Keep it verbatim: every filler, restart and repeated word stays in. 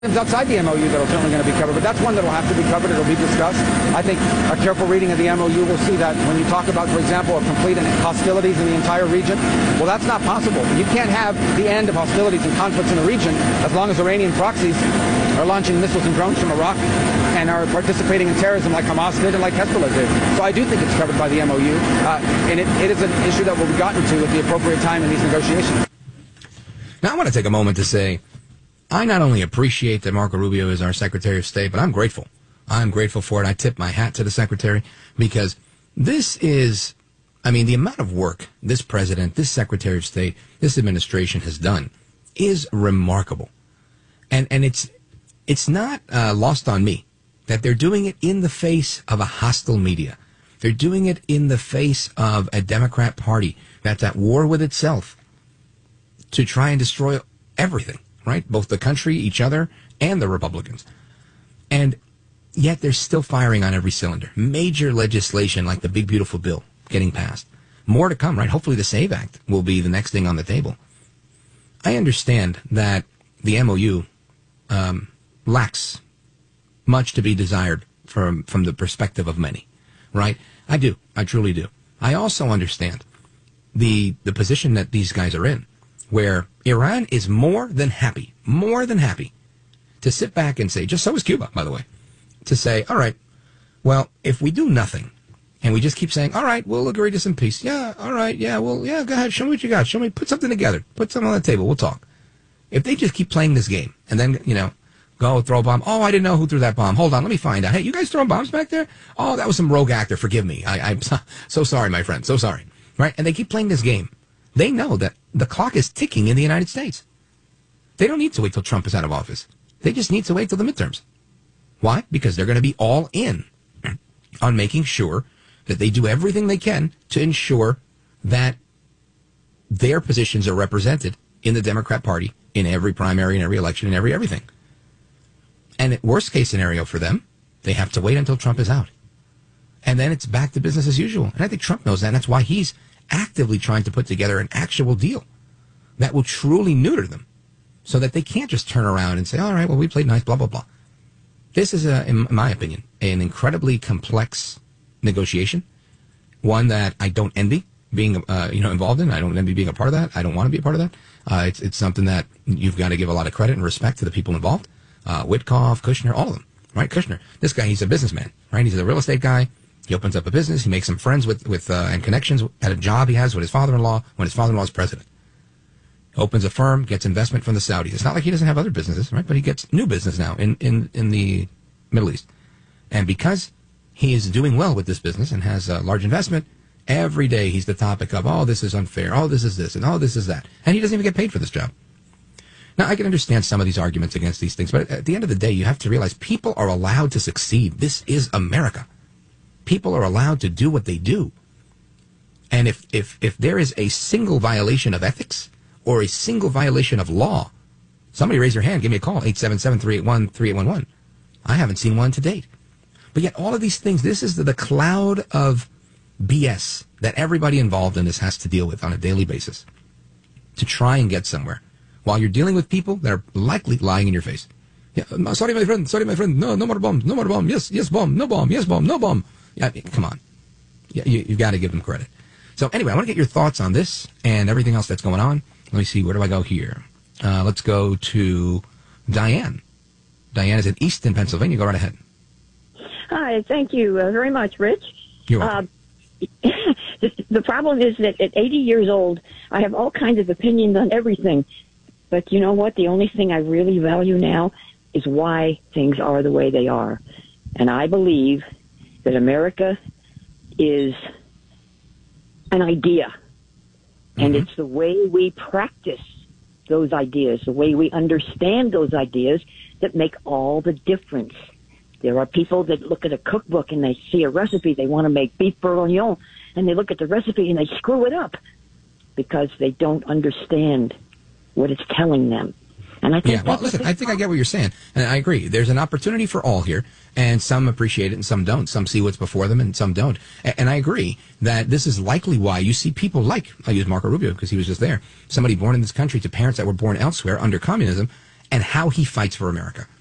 outside the M O U that are certainly going to be covered, but that's one that will have to be covered. It'll be discussed. I think a careful reading of the M O U will see that when you talk about, for example, a complete hostilities in the entire region, well, that's not possible. You can't have the end of hostilities and conflicts in a region as long as Iranian proxies are launching missiles and drones from Iraq and are participating in terrorism like Hamas did and like Hezbollah did. So I do think it's covered by the M O U, uh, and it, it is an issue that will be gotten to at the appropriate time in these negotiations. Now, I want to take a moment to say, I not only appreciate that Marco Rubio is our Secretary of State, but I'm grateful. I'm grateful for it. I tip my hat to the Secretary because this is, I mean, the amount of work this President, this Secretary of State, this administration has done is remarkable. And and it's it's not uh, lost on me that they're doing it in the face of a hostile media. They're doing it in the face of a Democrat Party that's at war with itself to try and destroy everything. Right? Both the country, each other, and the Republicans. And yet they're still firing on every cylinder. Major legislation like the Big Beautiful Bill getting passed. More to come, right? Hopefully the SAVE Act will be the next thing on the table. I understand that the M O U um, lacks much to be desired from, from the perspective of many, right? I do. I truly do. I also understand the the position that these guys are in, where Iran is more than happy, more than happy to sit back and say, just so is Cuba, by the way, to say, all right, well, if we do nothing and we just keep saying, all right, we'll agree to some peace. Yeah, all right, yeah, well, yeah, go ahead, show me what you got. Show me, put something together. Put something on the table. We'll talk. If they just keep playing this game and then, you know, go throw a bomb. Oh, I didn't know who threw that bomb. Hold on, let me find out. Hey, you guys throwing bombs back there? Oh, that was some rogue actor. Forgive me. I, I'm so, so sorry, my friend. So sorry. Right? And they keep playing this game. They know that the clock is ticking in the United States. They don't need to wait till Trump is out of office. They just need to wait till the midterms. Why? Because they're going to be all in on making sure that they do everything they can to ensure that their positions are represented in the Democrat Party in every primary, in every election, in every everything. And worst case scenario for them, they have to wait until Trump is out. And then it's back to business as usual. And I think Trump knows that, and that's why he's actively trying to put together an actual deal that will truly neuter them so that they can't just turn around and say, all right, well, we played nice, blah, blah, blah. This is, a, in my opinion, an incredibly complex negotiation, one that I don't envy being uh, you know, involved in. I don't envy being a part of that. I don't want to be a part of that. Uh, it's, it's something that you've got to give a lot of credit and respect to the people involved. Uh, Witkoff, Kushner, all of them, right? Kushner, this guy, he's a businessman, right? He's a real estate guy. He opens up a business. He makes some friends with, with uh, and connections at a job he has with his father-in-law when his father-in-law is president. Opens a firm, gets investment from the Saudis. It's not like he doesn't have other businesses, right? But he gets new business now in, in, in the Middle East. And because he is doing well with this business and has a large investment, every day he's the topic of, oh, this is unfair, oh, this is this, and oh, this is that. And he doesn't even get paid for this job. Now, I can understand some of these arguments against these things, but at the end of the day, you have to realize people are allowed to succeed. This is America. People are allowed to do what they do. And if, if, if there is a single violation of ethics or a single violation of law, somebody raise your hand, give me a call, eight seven seven, three eight one, three eight one one. I haven't seen one to date. But yet all of these things, this is the, the cloud of B S that everybody involved in this has to deal with on a daily basis to try and get somewhere while you're dealing with people that are likely lying in your face. Yeah, sorry, my friend. Sorry, my friend. No, no more bombs. No more bomb. Yes, yes, bomb. No bomb. Yes, bomb. No bomb. Yeah, come on. Yeah, you, you've got to give them credit. So anyway, I want to get your thoughts on this and everything else that's going on. Let me see. Where do I go here? Uh, let's go to Diane. Diane is in Easton, Pennsylvania. Go right ahead. Hi. Thank you uh, very much, Rich. You're welcome. Uh, the problem is that at eighty years old, I have all kinds of opinions on everything. But you know what? The only thing I really value now is why things are the way they are. And I believe that America is an idea. And mm-hmm. it's the way we practice those ideas, the way we understand those ideas that make all the difference. There are people that look at a cookbook and they see a recipe, they want to make beef bourguignon, and they look at the recipe and they screw it up because they don't understand what it's telling them. And I think yeah, well, listen, I think I get what you're saying, and I agree. There's an opportunity for all here, and some appreciate it and some don't. Some see what's before them and some don't. And, and I agree that this is likely why you see people like, I use Marco Rubio because he was just there, somebody born in this country to parents that were born elsewhere under communism, and how he fights for America.